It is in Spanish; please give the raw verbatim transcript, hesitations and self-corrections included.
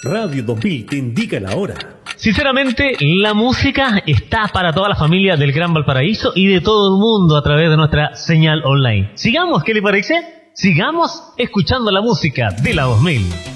Radio dos mil te indica la hora. Sinceramente, la música está para toda la familia del Gran Valparaíso y de todo el mundo a través de nuestra señal online. Sigamos, ¿qué le parece? Sigamos escuchando la música de la dos mil.